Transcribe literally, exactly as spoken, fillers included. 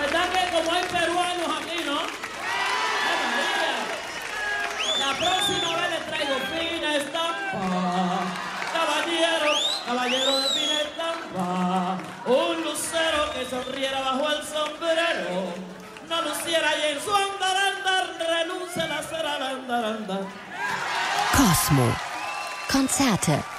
¿Verdad que como hay peruanos aquí, no? ¡Ay, María! La próxima vez les traigo fina estampa. Caballero, caballero de fina estampa. Un lucero que sonriera bajo el sombrero. No luciera y en su andarandar reluce la cera al andarandar. Cosmo. Konzerte